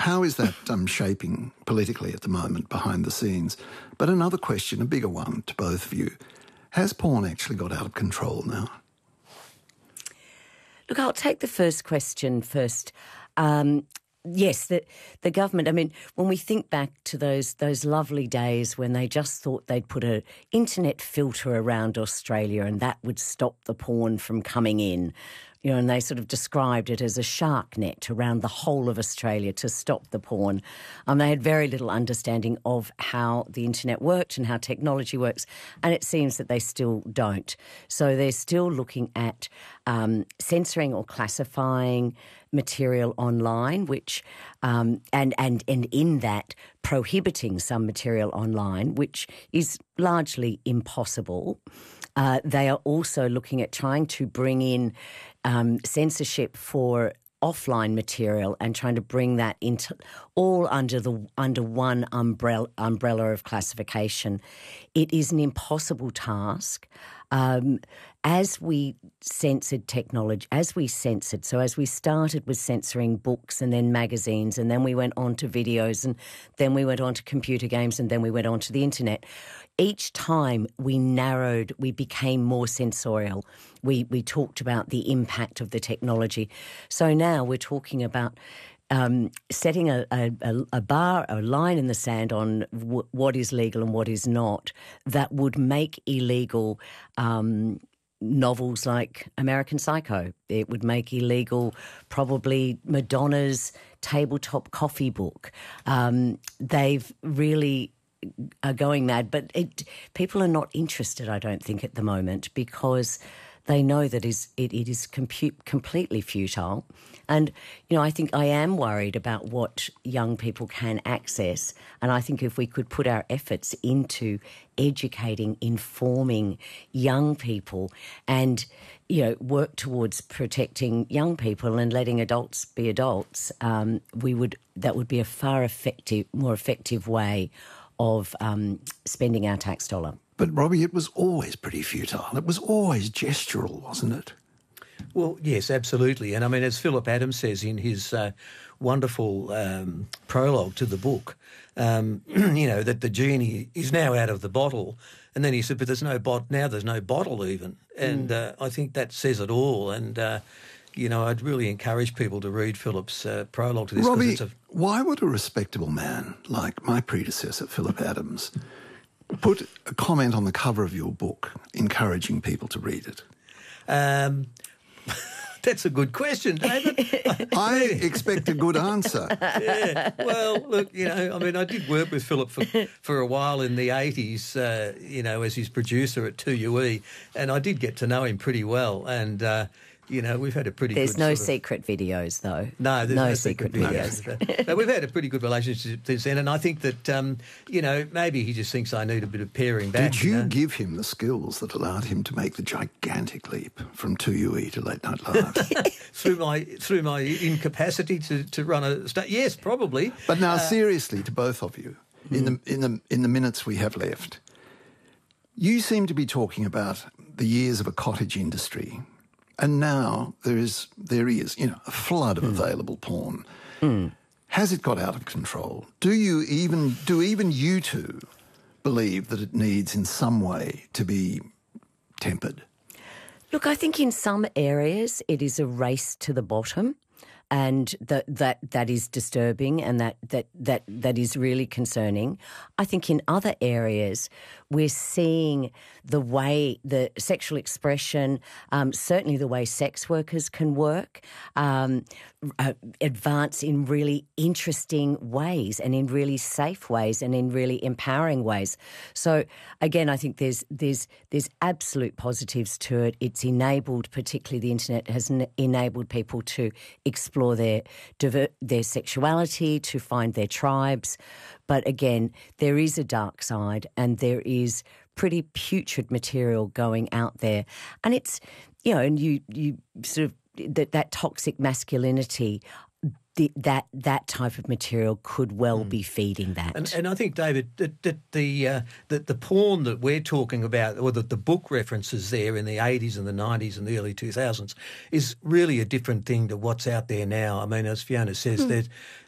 How is that shaping politically at the moment behind the scenes? But another question, a bigger one to both of you. Has porn actually got out of control now? Look, I'll take the first question first. Yes, the government, I mean, when we think back to those lovely days when they just thought they'd put an internet filter around Australia and that would stop the porn from coming in, you know, and they sort of described it as a shark net around the whole of Australia to stop the porn. They had very little understanding of how the internet worked and how technology works, and it seems that they still don't. So they're still looking at censoring or classifying material online, which and in that prohibiting some material online, which is largely impossible. They are also looking at trying to bring in censorship for offline material and trying to bring that into all under one umbrella of classification. It is an impossible task. As we censored technology, as we started with censoring books and then magazines, and then we went on to videos, and then we went on to computer games, and then we went on to the internet. Each time we became more censorial. We talked about the impact of the technology. So now we're talking about setting a line in the sand on what is legal and what is not, that would make illegal novels like American Psycho. It would make illegal probably Madonna's tabletop coffee book. They've really are going mad, but people are not interested, I don't think, at the moment, because they know that it is completely futile. And, you know, I think I am worried about what young people can access. And I think if we could put our efforts into educating, informing young people and, you know, work towards protecting young people and letting adults be adults, that would be a more effective way of spending our tax dollar. But, Robbie, it was always pretty futile. It was always gestural, wasn't it? Well, yes, absolutely. And, I mean, as Phillip Adams says in his wonderful prologue to the book, you know, that the genie is now out of the bottle. And then he said, but there's no bottle even. And I think that says it all. And, you know, I'd really encourage people to read Philip's prologue to this. Robbie, why would a respectable man like my predecessor, Phillip Adams, put a comment on the cover of your book encouraging people to read it? That's a good question, David. I expect a good answer. Yeah. Well, look, you know, I mean, I did work with Philip for a while in the 80s, you know, as his producer at 2UE, and I did get to know him pretty well. And, you know, we've had a pretty There's good... no secret videos, though. No, there's no secret videos. But we've had a pretty good relationship since then, and I think that, you know, maybe he just thinks I need a bit of paring back. Did you give him the skills that allowed him to make the gigantic leap from 2UE to Late Night Live? through my incapacity to run a... Yes, probably. But now, seriously, to both of you, in the minutes we have left, you seem to be talking about the years of a cottage industry. And now there is, you know, a flood of available porn. Has it got out of control? Do even you two believe that it needs in some way to be tempered? Look, I think in some areas it is a race to the bottom, and that is disturbing, and that is really concerning. I think in other areas we're seeing the way the sexual expression, certainly the way sex workers can work, advance in really interesting ways and in really safe ways and in really empowering ways. So again, I think there's absolute positives to it. It's enabled, particularly the internet has enabled people to explore their sexuality, to find their tribes. But again, there is a dark side, and there is pretty putrid material going out there. And it's, you know, and you sort of, that toxic masculinity, that type of material could well be feeding that. And I think, David, that the porn that we're talking about, or that the book references there in the 80s and the 90s and the early 2000s, is really a different thing to what's out there now. I mean, as Fiona says,